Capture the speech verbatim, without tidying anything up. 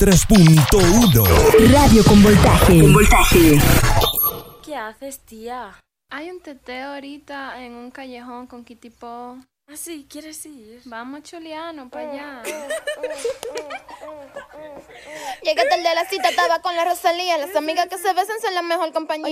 tres punto uno. Radio con voltaje. Con voltaje. ¿Qué haces, tía? Hay un teteo ahorita en un callejón con Kitipo. ¿Ah, sí? ¿Quieres ir? Vamos, Chuliano, para allá. Llegué tarde a la cita, estaba con la Rosalía. Las amigas que se besan son la mejor compañía.